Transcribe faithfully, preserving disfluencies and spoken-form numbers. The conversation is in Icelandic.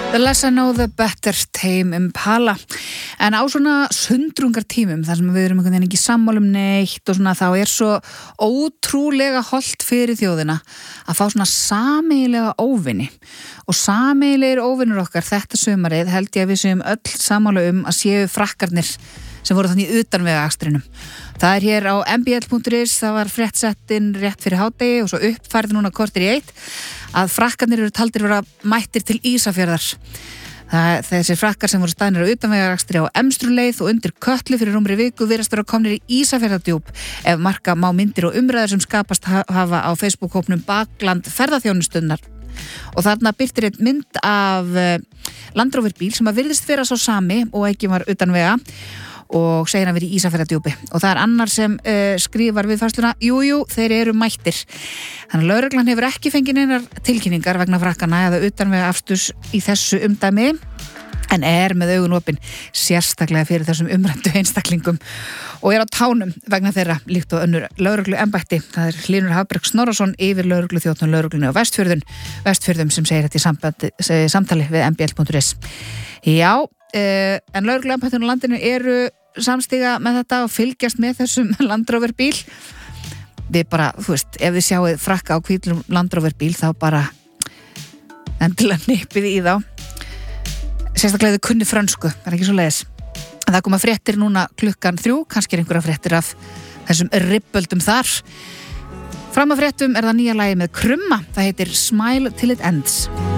The less I know the better, Tame Impala. En á svona sundrungar tímum þar sem við erum einhvern veginn ekki sammála um neitt og svona, þá er svo ótrúlega hollt fyrir þjóðina að fá svona sameiginlega óvini. Og sameiginlegir óvinur okkar þetta sumarið held ég að við séum öll sammála um að séu frakkarnir sem voru þannig utanvega akstrinum. Það er hér á m b l punktur is, það var fréttsettinn rétt fyrir hádegi og svo uppfærði núna kortir í eitt að frakkarnir eru taldir vera mættir til Ísafjarðar. Það, þessir frakkar sem voru staðnir á utanvegaakstri á Emstruleið og undir Kötlu fyrir rúmri viku virðast vera komnir í Ísafjarðardjúp ef marka má myndir og umræður sem skapast hafa á Facebook-hópnum Bakland ferðaþjónustunnar. Og þarna birtir einn mynd af Land Rover bíl sem að virðist vera svo sami og ekki var utanvega og segir hann verið í Ísafjarðardjúpi. Og það er annar sem uh, skrifar við færsluna, jú, jú, þeir eru mættir. Þannig að lögreglan hefur ekki fengið neinar tilkynningar vegna frakkana eða utanvega afsturs í þessu umdæmi, en er með augun opin sérstaklega fyrir þessum umræddu einstaklingum og er á tánum vegna þeirra líkt og önnur lögreglu embætti. Það er Hlynur Hafberg Snorrason yfir lögreglu þjóttun lögreglunni á Vestfjörðum, Vestfjörðum sem segir þetta í sambandi, samtali við m b l punktur is. Já, uh, en lögreglu embættinu á landinu eru samstiga með þetta og fylgjast með þessum Land Rover bíl. Við bara, þú veist, ef þið sjáið frakka á hvítum Land Rover bíl þá bara endilega nipið í þá. Sérstaklega þau kunni frönsku, það er ekki svo leiðis. Það koma fréttir núna klukkan þrjú, kannski er einhverja fréttir af þessum ribböldum þar. Fram að fréttum er það nýja lagi með Krumma, það heitir Smile Till It Ends.